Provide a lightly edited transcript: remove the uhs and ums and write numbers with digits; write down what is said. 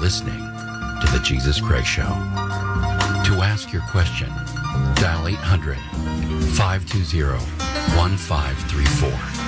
listening to The Jesus Gray Show. To ask your question, dial 800-520-1534.